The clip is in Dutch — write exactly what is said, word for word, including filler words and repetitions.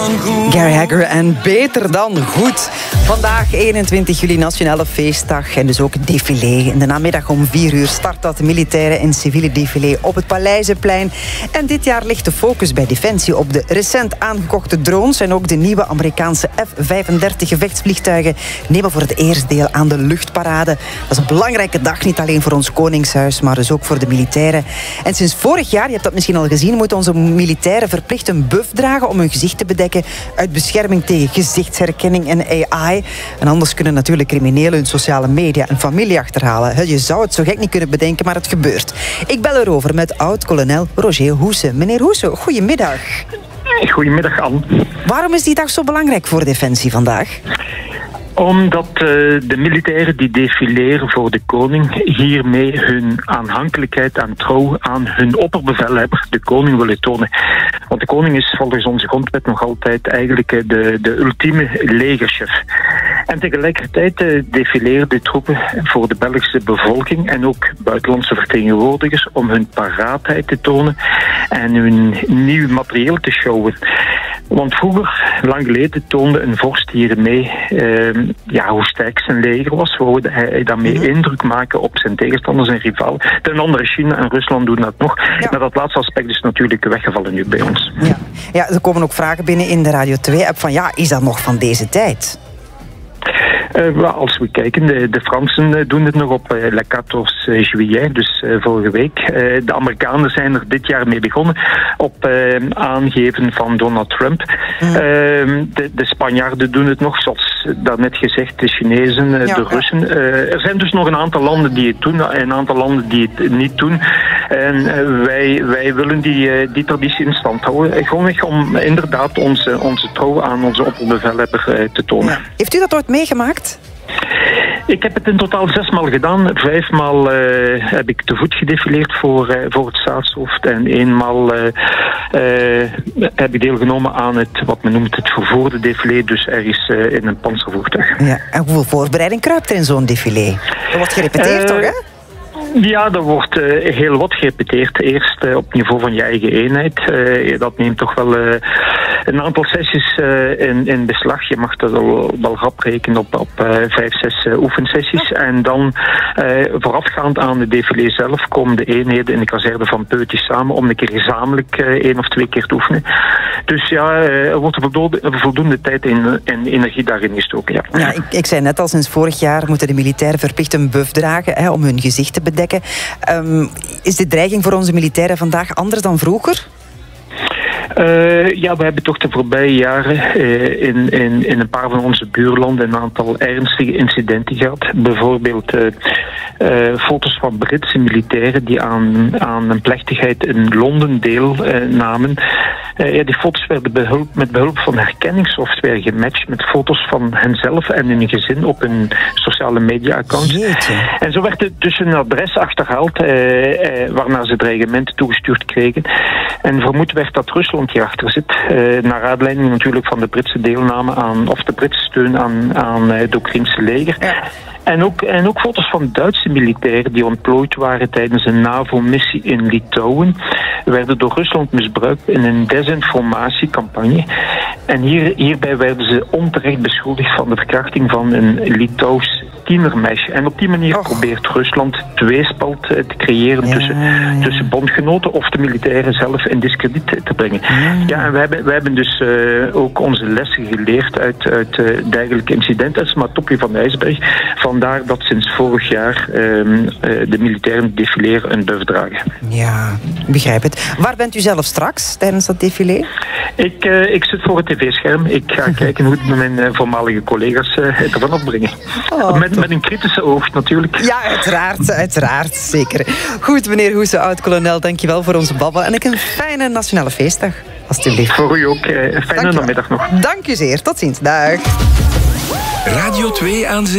dan goed. Gary Hagger en Beter dan goed. Vandaag eenentwintig juli, Nationale Feestdag en dus ook het défilé. In de namiddag om vier uur start dat militaire en civiele défilé op het Paleizenplein. En dit jaar ligt de focus bij Defensie op de recent aangekochte drones en ook de nieuwe Amerikaanse F vijfendertig gevechtsvliegtuigen nemen voor het eerst deel aan de luchtparade. Dat is een belangrijke dag, niet alleen voor ons Koningshuis, maar dus ook voor de militairen. En sinds vorig jaar, je hebt dat misschien al gezien, moeten onze militairen verplicht een buff dragen om hun gezicht te bedekken uit bescherming tegen gezichtsherkenning en A I. En anders kunnen natuurlijk criminelen hun sociale media en familie achterhalen. Je zou het zo gek niet kunnen bedenken, maar het gebeurt. Ik bel erover met oud-kolonel Roger Hoese. Meneer Hoese, goedemiddag. Goedemiddag, Anne. Waarom is die dag zo belangrijk voor Defensie vandaag? Omdat uh, de militairen die defileren voor de koning hiermee hun aanhankelijkheid en trouw aan hun opperbevelhebber, de koning, willen tonen. Want de koning is volgens onze grondwet nog altijd eigenlijk de, de ultieme legerchef. En tegelijkertijd uh, defileren de troepen voor de Belgische bevolking en ook buitenlandse vertegenwoordigers om hun paraatheid te tonen en hun nieuw materieel te showen. Want vroeger, lang geleden, toonde een vorst hiermee uh, ja, hoe sterk zijn leger was. Wou hij daarmee mm-hmm. indruk maken op zijn tegenstanders en rival. Ten andere, China en Rusland doen dat nog. Ja. Maar dat laatste aspect is natuurlijk weggevallen nu bij ons. Ja, ja, er komen ook vragen binnen in de Radio twee-app van ja, is dat nog van deze tijd? Uh, als we kijken, de, de Fransen uh, doen het nog op uh, Le quatorze juillet, dus uh, vorige week. Uh, de Amerikanen zijn er dit jaar mee begonnen op uh, aangeven van Donald Trump. Mm. Uh, de, de Spanjaarden doen het nog, zoals daarnet gezegd, de Chinezen, uh, ja, de Russen. Uh, er zijn dus nog een aantal landen die het doen en een aantal landen die het niet doen. En uh, wij, wij willen die, uh, die traditie in stand houden. Uh, gewoon om inderdaad onze, onze trouw aan onze opperbevelhebber uh, te tonen. Ja. Heeft u dat ooit meegemaakt? Ik heb het in totaal zesmaal gedaan. Vijfmaal uh, heb ik te voet gedefileerd voor, uh, voor het staatshoofd. En eenmaal uh, uh, heb ik deelgenomen aan het, wat men noemt, het vervoerde défilé. Dus ergens uh, in een panzervoertuig. Ja, en hoeveel voorbereiding kruipt er in zo'n défilé? Er wordt gerepeteerd uh, toch, hè? Ja, er wordt uh, heel wat gerepeteerd. Eerst uh, op niveau van je eigen eenheid. Uh, dat neemt toch wel uh, een aantal sessies uh, in, in beslag. Je mag dat wel, wel rap rekenen op, op uh, vijf, zes uh, oefensessies. En dan uh, voorafgaand aan de défilé zelf komen de eenheden in de kazerne van Peuty samen om een keer gezamenlijk uh, één of twee keer te oefenen. Dus ja, uh, er wordt voldoende, voldoende tijd en, en energie daarin gestoken. Ja. Ja, ik, ik zei net al, sinds vorig jaar moeten de militairen verplicht een buff dragen hè, om hun gezicht te bedekken. Um, is de dreiging voor onze militairen vandaag anders dan vroeger? Uh, ja, we hebben toch de voorbije jaren uh, in, in, in een paar van onze buurlanden een aantal ernstige incidenten gehad. Bijvoorbeeld uh, uh, foto's van Britse militairen die aan, aan een plechtigheid in Londen deelnamen. Uh, ja, die foto's werden behulp, met behulp van herkenningssoftware gematcht met foto's van henzelf en hun gezin op hun sociale media-accounts. Jeetje. En zo werd het dus een adres achterhaald uh, uh, waarna ze dreigementen toegestuurd kregen. En vermoed werd dat Rusland hierachter zit. Uh, naar aanleiding natuurlijk van de Britse deelname aan, of de Britse steun aan, aan uh, het Oekraïnse leger. Ja. En ook, en ook foto's van Duitse militairen die ontplooid waren tijdens een NAVO-missie in Litouwen werden door Rusland misbruikt in een desinformatiecampagne. En hier, hierbij werden ze onterecht beschuldigd van de verkrachting van een Litouws tienermeisje. En op die manier Och. probeert Rusland tweespalt te creëren ja, tussen, ja. tussen bondgenoten of de militairen zelf in diskrediet te brengen. Ja, ja en we hebben, we hebben dus uh, ook onze lessen geleerd uit, uit uh, dergelijke incidenten. Dat is maar het topje van de ijsberg. Vandaar dat sinds vorig jaar uh, uh, de militairen defileren een buff dragen. Ja, ik begrijp het. Waar bent u zelf straks tijdens dat défilé? Ik, uh, ik zit voor het tv-scherm. Ik ga kijken hoe het met mijn uh, voormalige collega's uh, ervan opbrengen. Oh, met, met een kritische oog natuurlijk. Ja, uiteraard, uiteraard, zeker. Goed, meneer Hoese, oud-kolonel, dankjewel voor onze babbel. En ik een fijne Nationale Feestdag, alstublieft. Voor u ook. Uh, fijne namiddag nog. Dank u zeer. Tot ziens. Dag. Radio twee aan